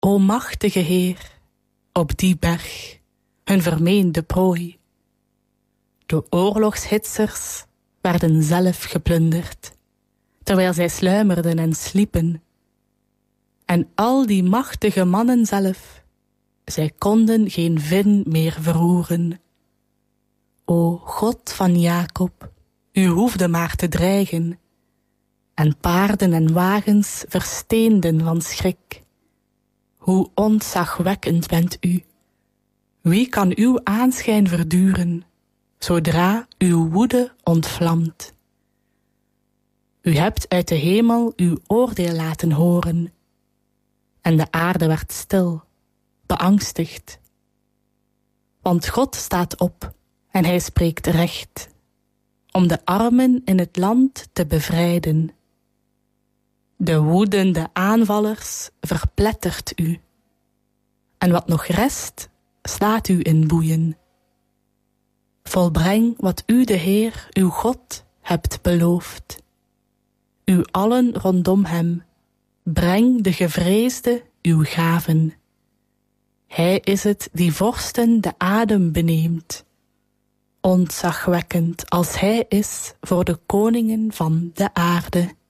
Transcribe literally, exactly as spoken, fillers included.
O machtige Heer, op die berg, hun vermeende prooi. De oorlogshitsers werden zelf geplunderd, terwijl zij sluimerden en sliepen. En al die machtige mannen zelf, zij konden geen vin meer verroeren. O God van Jacob, u hoefde maar te dreigen, en paarden en wagens versteenden van schrik. Hoe ontzagwekkend bent u. Wie kan uw aanschijn verduren, zodra uw woede ontvlamt? U hebt uit de hemel uw oordeel laten horen, en de aarde werd stil, beangstigd. Want God staat op en hij spreekt recht, om de armen in het land te bevrijden. De woedende aanvallers verplettert u, en wat nog rest, slaat u in boeien. Volbreng wat u de Heer, uw God, hebt beloofd. U allen rondom hem, breng de gevreesde uw gaven. Hij is het die vorsten de adem beneemt, ontzagwekkend als hij is voor de koningen van de aarde.